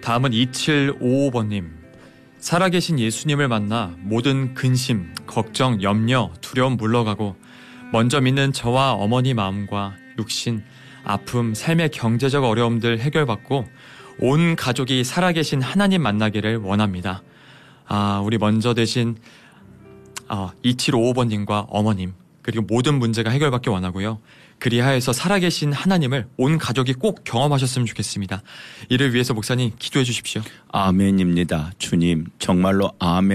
다음은 2755번님. 살아계신 예수님을 만나 모든 근심, 걱정, 염려, 두려움 물러가고 먼저 믿는 저와 어머니 마음과 육신, 아픔, 삶의 경제적 어려움들 해결받고 온 가족이 살아계신 하나님 만나기를 원합니다. 우리 먼저 되신 2755번님과 어머님, 그리고 모든 문제가 해결받기 원하고요. 그리하여서 살아계신 하나님을 온 가족이 꼭 경험하셨으면 좋겠습니다. 이를 위해서 목사님 기도해 주십시오. 아멘입니다. 주님 정말로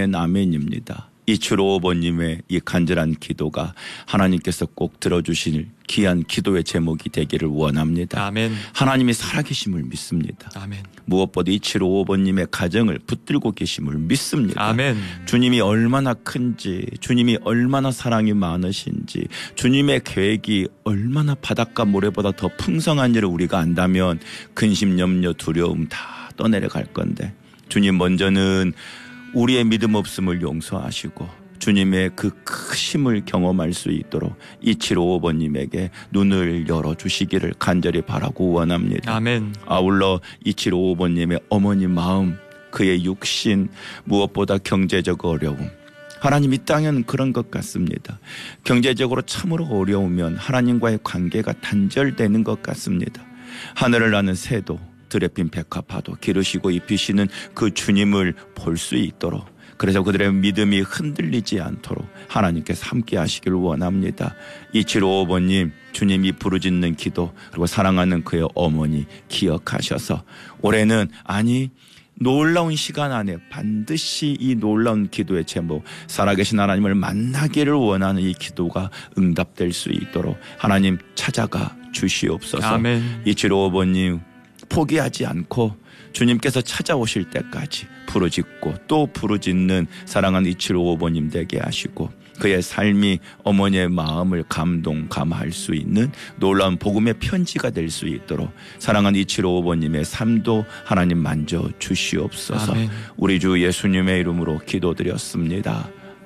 아멘입니다. 2755번님의 이 간절한 기도가 하나님께서 꼭 들어주실 귀한 기도의 제목이 되기를 원합니다. 아멘. 하나님이 살아계심을 믿습니다. 아멘. 무엇보다 2755번님의 가정을 붙들고 계심을 믿습니다. 아멘. 주님이 얼마나 큰지, 주님이 얼마나 사랑이 많으신지, 주님의 계획이 얼마나 바닷가 모래보다 더 풍성한 일을 우리가 안다면 근심, 염려, 두려움 다 떠내려갈 건데, 주님 먼저는 우리의 믿음 없음을 용서하시고 주님의 그 크심을 경험할 수 있도록 2755번님에게 눈을 열어주시기를 간절히 바라고 원합니다. 아멘. 아울러 2755번님의 어머니 마음, 그의 육신, 무엇보다 경제적 어려움, 하나님 이 땅은 그런 것 같습니다. 경제적으로 참으로 어려우면 하나님과의 관계가 단절되는 것 같습니다. 하늘을 나는 새도 들에 핀 백합화도 기르시고 입히시는 그 주님을 볼 수 있도록, 그래서 그들의 믿음이 흔들리지 않도록 하나님께서 함께 하시기를 원합니다. 2755번님, 주님이 부르짖는 기도, 그리고 사랑하는 그의 어머니 기억하셔서 올해는, 아니 놀라운 시간 안에 반드시 이 놀라운 기도의 제목, 살아계신 하나님을 만나기를 원하는 이 기도가 응답될 수 있도록 하나님 찾아가 주시옵소서. 아멘. 2755번님 포기하지 않고 주님께서 찾아오실 때까지 부르짖고 또 부르짖는 사랑하는 2755번님 되게 하시고, 그의 삶이 어머니의 마음을 감동감할 수 있는 놀라운 복음의 편지가 될 수 있도록 사랑하는 2755번님의 삶도 하나님 만져 주시옵소서. 아멘. 우리 주 예수님의 이름으로 기도드렸습니다.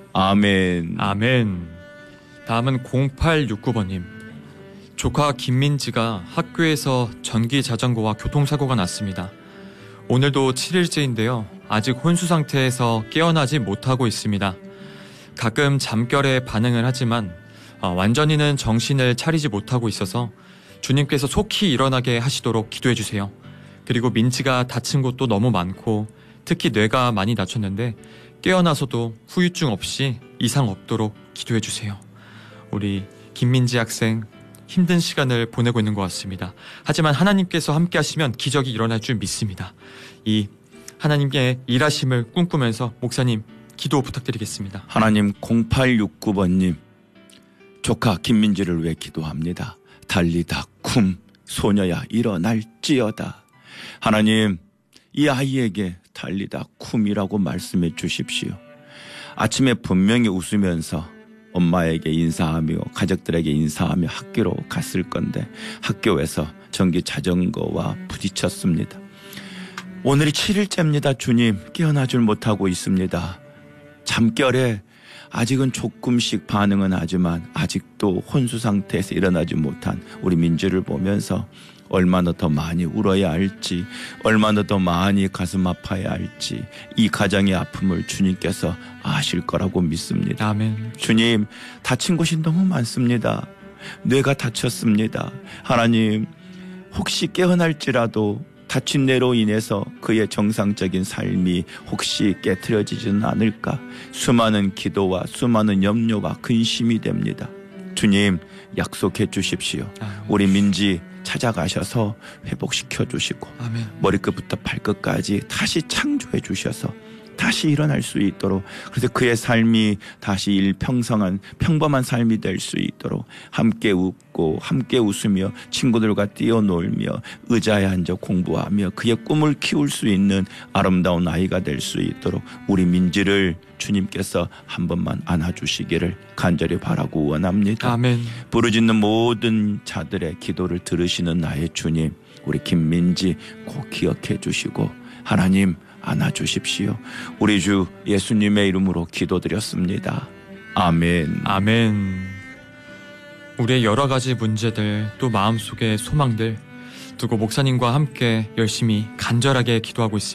아멘. 아멘. 다음은 0869번님. 조카 김민지가 학교에서 전기 자전거와 교통사고가 났습니다. 오늘도 7일째인데요. 아직 혼수 상태에서 깨어나지 못하고 있습니다. 가끔 잠결에 반응을 하지만 완전히는 정신을 차리지 못하고 있어서 주님께서 속히 일어나게 하시도록 기도해 주세요. 그리고 민지가 다친 곳도 너무 많고 특히 뇌가 많이 다쳤는데 깨어나서도 후유증 없이 이상 없도록 기도해 주세요. 우리 김민지 학생 힘든 시간을 보내고 있는 것 같습니다. 하지만 하나님께서 함께 하시면 기적이 일어날 줄 믿습니다. 이 하나님의 일하심을 꿈꾸면서 목사님 기도 부탁드리겠습니다. 하나님, 0869번님 조카 김민지를 위해 기도합니다. 달리다 쿰 소녀야 일어날지어다. 하나님, 이 아이에게 달리다 쿰이라고 말씀해 주십시오. 아침에 분명히 웃으면서 엄마에게 인사하며 가족들에게 인사하며 학교로 갔을 건데 학교에서 전기 자전거와 부딪혔습니다. 오늘이 7일째입니다. 주님, 깨어나질 못하고 있습니다. 잠결에 아직은 조금씩 반응은 하지만 아직도 혼수 상태에서 일어나지 못한 우리 민지를 보면서 얼마나 더 많이 울어야 할지, 얼마나 더 많이 가슴 아파야 할지 이 가정의 아픔을 주님께서 아실 거라고 믿습니다. 아멘. 주님, 다친 곳이 너무 많습니다. 뇌가 다쳤습니다. 하나님, 혹시 깨어날지라도 다친 뇌로 인해서 그의 정상적인 삶이 혹시 깨트려지지는 않을까, 수많은 기도와 수많은 염려와 근심이 됩니다. 주님, 약속해 주십시오. 우리 민지 찾아가셔서 회복시켜 주시고 아멘. 머리끝부터 발끝까지 다시 창조해 주셔서 다시 일어날 수 있도록, 그래서 그의 삶이 다시 일평성한 평범한 삶이 될 수 있도록 함께 웃고 함께 웃으며 친구들과 뛰어놀며 의자에 앉아 공부하며 그의 꿈을 키울 수 있는 아름다운 아이가 될 수 있도록 우리 민지를 주님께서 한 번만 안아주시기를 간절히 바라고 원합니다. 아멘. 부르짖는 모든 자들의 기도를 들으시는 나의 주님, 우리 김민지 꼭 기억해 주시고 하나님 안아주십시오. 우리 주 예수님의 이름으로 기도드렸습니다. 아멘. 아멘. 우리의 여러 가지 문제들, 또 마음속의 소망들 두고 목사님과 함께 열심히 간절하게 기도하고 있습니다.